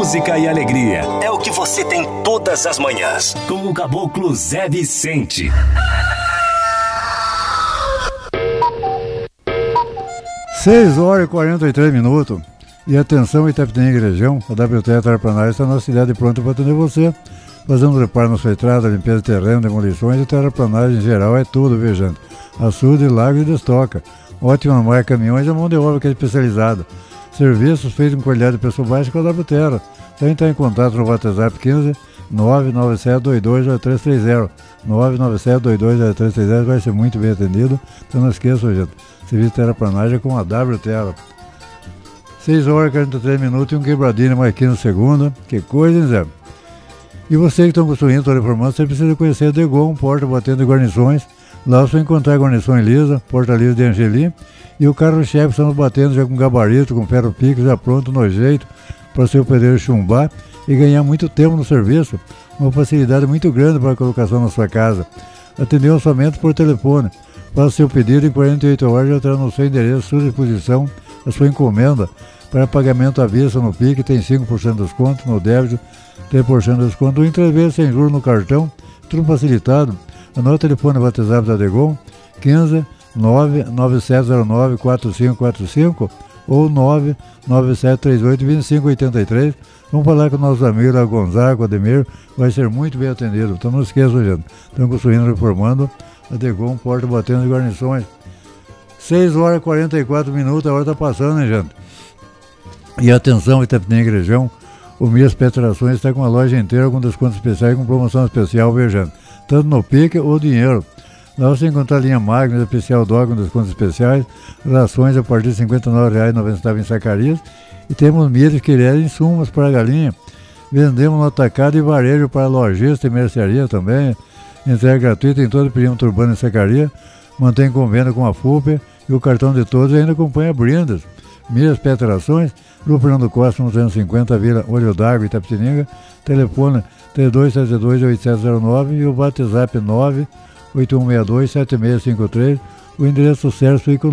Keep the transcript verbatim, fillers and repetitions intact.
música e alegria. É o que você tem todas as manhãs. Com o Caboclo Zé Vicente. seis horas e quarenta e três minutos. E atenção, Itapetininga e região, a W T Terraplanagem está na cidade pronta para atender você. Fazendo reparo na sua estrada, limpeza de terreno, demolições e terraplanagem em geral é tudo, viu, gente? Açude, lago e destoca. Ótima marca caminhões e a mão de obra que é especializada. Serviços feitos com qualidade de preço baixo com a W Terra. Então entrar em contato no WhatsApp quinze nove nove sete dois dois zero três três zero. nove nove sete dois dois zero três três zero, vai ser muito bem atendido. Então não esqueça, gente. Serviço de terraplanagem com a W Terra. seis horas e quarenta e três minutos e um quebradinho mais quinze segundos. Que coisa, hein, Zé? E você que está construindo, está reformando, você precisa conhecer a Degon, porta batendo de guarnições. Lá você vai encontrar guarnições lisa, porta lisa de Angeli. E o carro-chefe estamos batendo já com gabarito, com ferro-pique, já pronto, no jeito, para o seu pedreiro chumbar e ganhar muito tempo no serviço. Uma facilidade muito grande para a colocação na sua casa. Atendemos somente por telefone. Faça seu pedido em quarenta e oito horas, já terá no seu endereço, sua disposição, a sua encomenda. Para pagamento à vista no P I C tem cinco por cento de desconto, no débito três por cento de desconto, em três vezes sem juros no cartão, tudo facilitado. Anota o telefone WhatsApp da Degon, quinze nove nove sete zero nove quatro cinco quatro cinco ou nove nove sete três oito dois cinco oito três. Vamos falar com nossos amigos da Gonzaga, Ademir, vai ser muito bem atendido. Então não esqueçam, gente, estamos construindo, reformando a Degon, porta batendo de guarnições. seis horas e quarenta e quatro minutos, a hora está passando, hein, gente? E atenção, Itapetininga e região, o Mias Petrações está com a loja inteira com descontos especiais, com promoção especial, viajando, tanto no pique ou dinheiro. Lá você encontrar a linha Magna, especial dog com descontos especiais, rações a partir de cinquenta e nove reais e noventa centavos em Zacarias, e temos milhas que querem insumos para a galinha. Vendemos no atacado e varejo para lojista e mercearia também. Entrega gratuita em todo o perímetro urbano em Zacarias. Mantém convênio com a F U P E e o cartão de todos e ainda acompanha brindas. Milhas Petrações, Rua Fernando Costa, trezentos e cinquenta, Vila Olho d'Água, Itapetininga. Telefone três dois sete dois oito sete zero nove e o WhatsApp nove oito um seis dois sete seis cinco três. O endereço certo fica